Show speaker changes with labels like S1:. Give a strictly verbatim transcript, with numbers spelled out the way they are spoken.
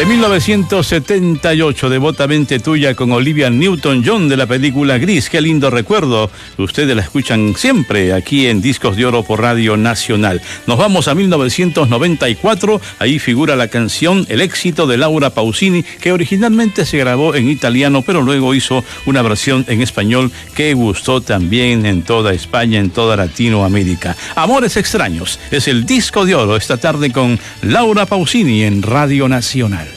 S1: De mil novecientos setenta y ocho, Devotamente Tuya, con Olivia Newton-John, de la película Gris. Qué lindo recuerdo. Ustedes la escuchan siempre aquí en Discos de Oro por Radio Nacional. Nos vamos a mil novecientos noventa y cuatro. Ahí figura la canción El éxito, de Laura Pausini, que originalmente se grabó en italiano, pero luego hizo una versión en español que gustó también en toda España, en toda Latinoamérica. Amores extraños es el Disco de Oro esta tarde con Laura Pausini en Radio Nacional.